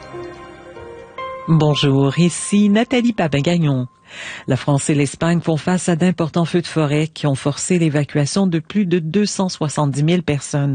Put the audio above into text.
Bonjour, ici Nathalie Papin-Gagnon. La France et l'Espagne font face à d'importants feux de forêt qui ont forcé l'évacuation de plus de 270 000 personnes.